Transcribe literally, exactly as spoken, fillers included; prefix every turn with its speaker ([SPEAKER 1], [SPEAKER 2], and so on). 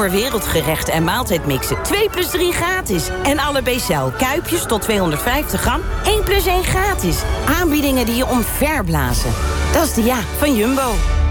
[SPEAKER 1] voor wereldgerechten en maaltijdmixen. twee plus drie gratis. En alle B C L kuipjes tot tweehonderdvijftig gram. één plus één gratis. Aanbiedingen die je omverblazen. Dat is de ja van Jumbo.